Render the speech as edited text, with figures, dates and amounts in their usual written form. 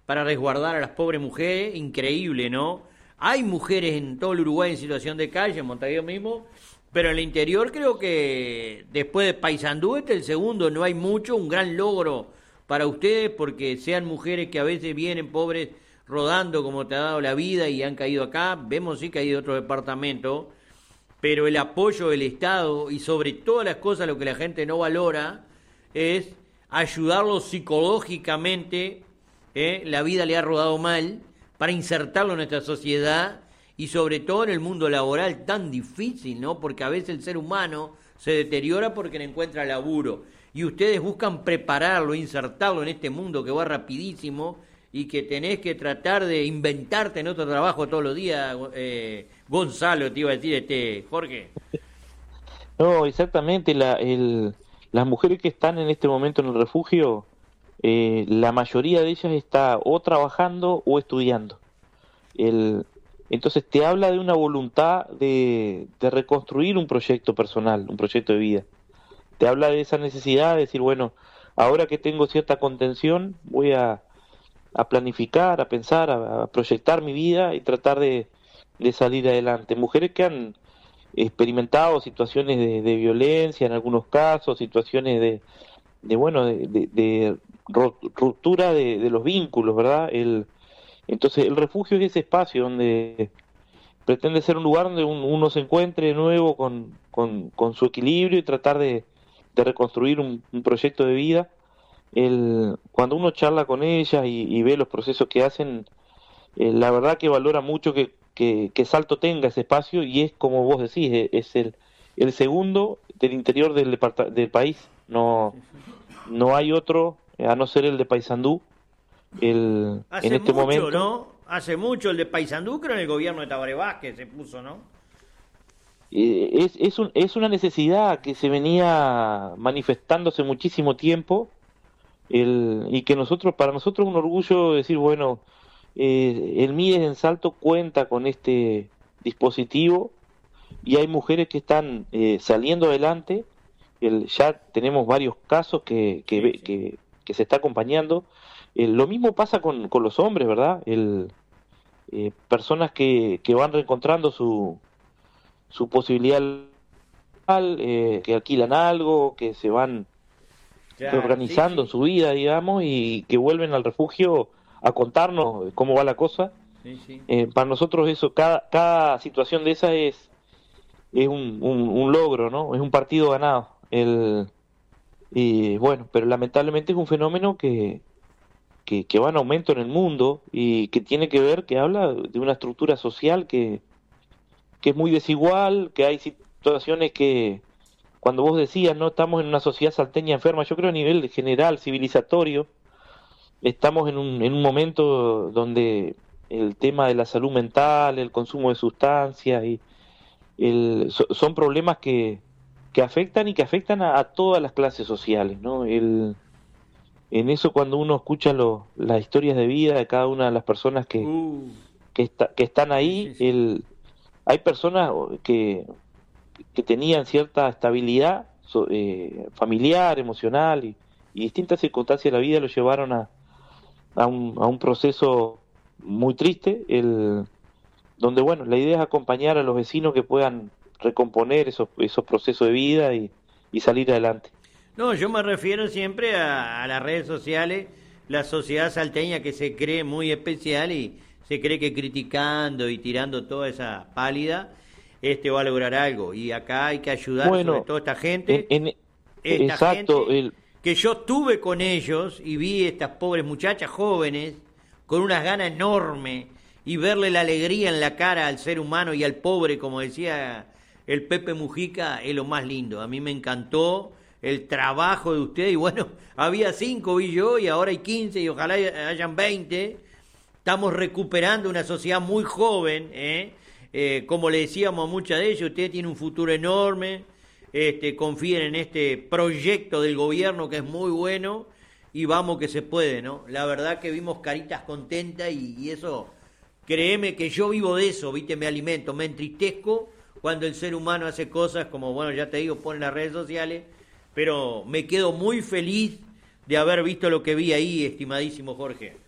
para resguardar a las pobres mujeres, increíble, ¿no? Hay mujeres en todo el Uruguay en situación de calle, en Montevideo mismo, pero en el interior creo que después de Paysandú este es el segundo, no hay mucho, un gran logro para ustedes porque sean mujeres que a veces vienen pobres rodando como te ha dado la vida y han caído acá, vemos sí que hay de otros departamentos, pero el apoyo del Estado y sobre todas las cosas lo que la gente no valora es ayudarlos psicológicamente, la vida le ha rodado mal, para insertarlo en nuestra sociedad y sobre todo en el mundo laboral tan difícil, ¿no? Porque a veces el ser humano se deteriora porque no encuentra laburo y ustedes buscan prepararlo, insertarlo en este mundo que va rapidísimo y que tenés que tratar de inventarte en otro trabajo todos los días, Gonzalo, te iba a decir, Jorge. No, exactamente, las mujeres que están en este momento en el refugio, la mayoría de ellas está o trabajando o estudiando. Entonces te habla de una voluntad de reconstruir un proyecto personal, un proyecto de vida. Te habla de esa necesidad de decir, bueno, ahora que tengo cierta contención, voy a planificar, a pensar, a proyectar mi vida y tratar de salir adelante. Mujeres que han experimentado situaciones de violencia en algunos casos, situaciones de ruptura de los vínculos, ¿verdad? Entonces el refugio es ese espacio donde pretende ser un lugar donde uno se encuentre de nuevo con su equilibrio y tratar de reconstruir un proyecto de vida. Cuando uno charla con ellas y ve los procesos que hacen, la verdad que valora mucho que Salto tenga ese espacio y es como vos decís, es el segundo del interior del país, no hay otro a no ser el de Paysandú en Hace este mucho, momento. ¿no? Hace mucho el de Paysandú, creo en el gobierno de Tabaré Vázquez se puso, ¿no? Es una necesidad que se venía manifestándose muchísimo tiempo y que para nosotros es un orgullo decir, bueno, el MIDES en Salto cuenta con este dispositivo y hay mujeres que están saliendo adelante. Ya tenemos varios casos Sí, sí. que se está acompañando. Lo mismo pasa con los hombres, ¿verdad? Personas que van reencontrando su posibilidad laboral, que alquilan algo, que se van Claro, sí, reorganizando en sí. su vida, digamos, y que vuelven al refugio a contarnos cómo va la cosa. Sí, sí. Para nosotros eso, cada situación de esa es un logro, ¿no? Es un partido ganado. Y bueno, pero lamentablemente es un fenómeno que va en aumento en el mundo y que tiene que ver, que habla de una estructura social que es muy desigual, que hay situaciones que, cuando vos decías, no estamos en una sociedad salteña enferma, yo creo a nivel general, civilizatorio, estamos en un momento donde el tema de la salud mental, el consumo de sustancias, son problemas que afectan y que afectan a todas las clases sociales, ¿no? En eso cuando uno escucha las historias de vida de cada una de las personas Uh, que están sí, ahí, sí, sí. hay personas que tenían cierta estabilidad familiar, emocional y distintas circunstancias de la vida lo llevaron a un proceso muy triste, donde bueno, la idea es acompañar a los vecinos que puedan recomponer esos procesos de vida y salir adelante. No, yo me refiero siempre a las redes sociales, la sociedad salteña que se cree muy especial y se cree que criticando y tirando toda esa pálida, va a lograr algo. Y acá hay que ayudar sobre Bueno, todo a en, en, esta exacto, gente que yo estuve con ellos y vi estas pobres muchachas jóvenes con unas ganas enormes y verle la alegría en la cara al ser humano y al pobre, como decía el Pepe Mujica, es lo más lindo. A mí me encantó el trabajo de usted y bueno, había 5 vi yo y ahora hay 15 y ojalá hayan 20. Estamos recuperando una sociedad muy joven, ¿eh? Como le decíamos a muchas de ellos, usted tiene un futuro enorme, confíen en este proyecto del gobierno que es muy bueno y vamos que se puede, ¿no? La verdad que vimos caritas contentas y eso, créeme que yo vivo de eso, viste, me alimento, me entristezco cuando el ser humano hace cosas como, bueno, ya te digo, pone las redes sociales, pero me quedo muy feliz de haber visto lo que vi ahí, estimadísimo Jorge.